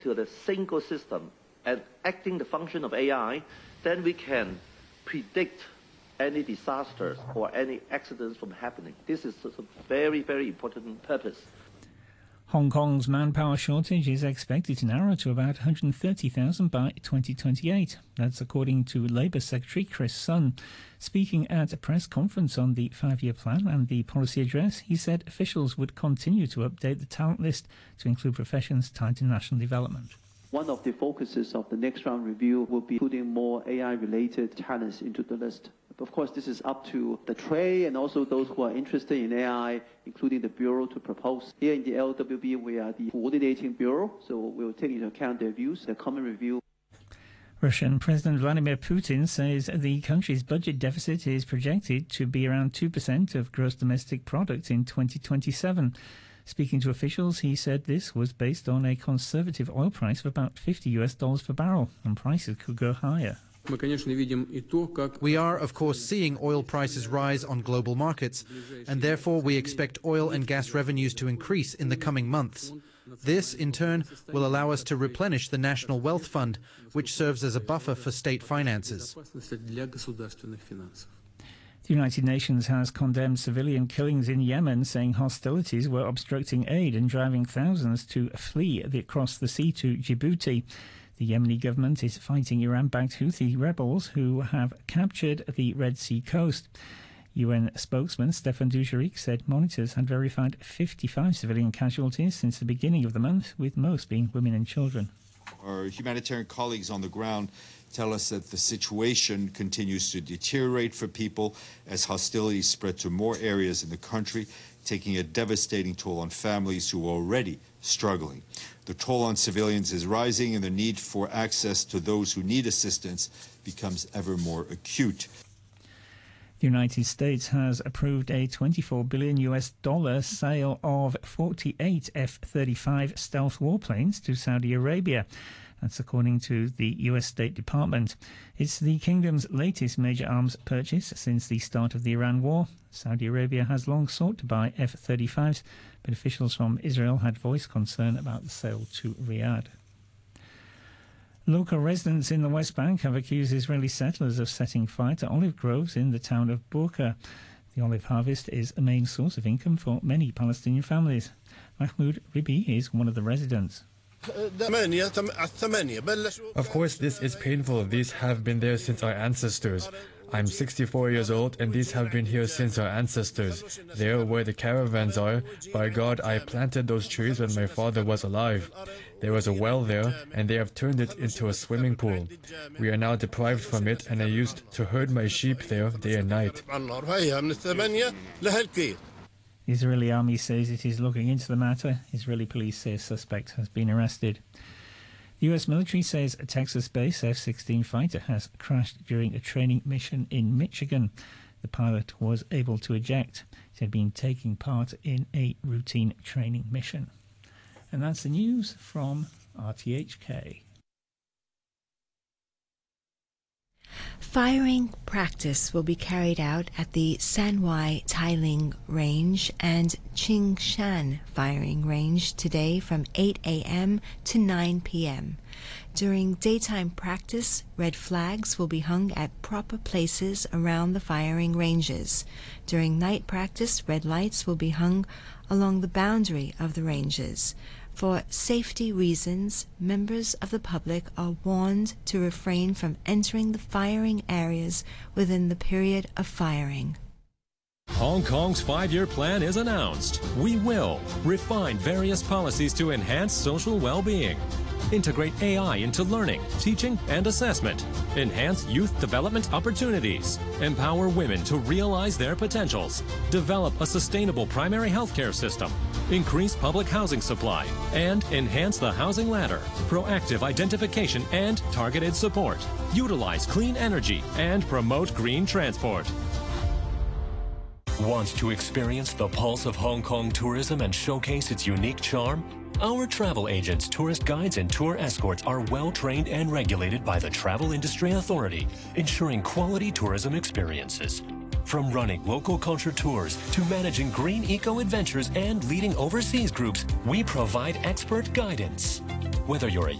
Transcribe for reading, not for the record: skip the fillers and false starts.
To the single system and acting the function of AI, then we can predict any disasters or any accidents from happening. This is a very, very important purpose. Hong Kong's manpower shortage is expected to narrow to about 130,000 by 2028. That's according to Labour Secretary Chris Sun. Speaking at a press conference on the 5-year plan and the policy address, he said officials would continue to update the talent list to include professions tied to national development. One of the focuses of the next round review will be putting more AI-related talents into the list. Of course, this is up to the trade and also those who are interested in AI, including the Bureau, to propose. Here in the LWB, we are the coordinating bureau, so we will take into account their views, their common review. Russian President Vladimir Putin says the country's budget deficit is projected to be around 2% of gross domestic product in 2027. Speaking to officials, he said this was based on a conservative oil price of about $50 per barrel, and prices could go higher. We are, of course, seeing oil prices rise on global markets, and therefore we expect oil and gas revenues to increase in the coming months. This, in turn, will allow us to replenish the National Wealth Fund, which serves as a buffer for state finances. The United Nations has condemned civilian killings in Yemen, saying hostilities were obstructing aid and driving thousands to flee across the sea to Djibouti. The Yemeni government is fighting Iran-backed Houthi rebels who have captured the Red Sea coast. UN spokesman Stefan Dujarric said monitors had verified 55 civilian casualties since the beginning of the month, with most being women and children. Our humanitarian colleagues on the ground tell us that the situation continues to deteriorate for people as hostilities spread to more areas in the country, taking a devastating toll on families who are already struggling. The toll on civilians is rising, and the need for access to those who need assistance becomes ever more acute. The United States has approved a $24 billion sale of 48 F-35 stealth warplanes to Saudi Arabia. That's according to the US State Department. It's the kingdom's latest major arms purchase since the start of the Iran war. Saudi Arabia has long sought to buy F-35s, but officials from Israel had voiced concern about the sale to Riyadh. Local residents in the West Bank have accused Israeli settlers of setting fire to olive groves in the town of Burqa. The olive harvest is a main source of income for many Palestinian families. Mahmoud Ribi is one of the residents. Of course, this is painful. These have been there since our ancestors. I'm 64 years old, and these have been here since our ancestors. There where the caravans are, by God, I planted those trees when my father was alive. There was a well there, and they have turned it into a swimming pool. We are now deprived from it, and I used to herd my sheep there day and night. The Israeli army says it is looking into the matter. Israeli police say a suspect has been arrested. The US military says a Texas-based F-16 fighter has crashed during a training mission in Michigan. The pilot was able to eject. He had been taking part in a routine training mission. And that's the news from RTHK. Firing practice will be carried out at the Sanwai Tailing Range and Qingshan Firing Range today from 8 a.m. to 9 p.m. During daytime practice, red flags will be hung at proper places around the firing ranges. During night practice, red lights will be hung along the boundary of the ranges. For safety reasons, members of the public are warned to refrain from entering the firing areas within the period of firing. Hong Kong's 5-year plan is announced. We will refine various policies to enhance social well-being, integrate AI into learning, teaching, and assessment, enhance youth development opportunities, empower women to realize their potentials, develop a sustainable primary healthcare system, increase public housing supply, and enhance the housing ladder, proactive identification and targeted support, utilize clean energy, and promote green transport. Want to experience the pulse of Hong Kong tourism and showcase its unique charm? Our travel agents, tourist guides, and tour escorts are well-trained and regulated by the Travel Industry Authority, ensuring quality tourism experiences. From running local culture tours to managing green eco-adventures and leading overseas groups, we provide expert guidance. Whether you're a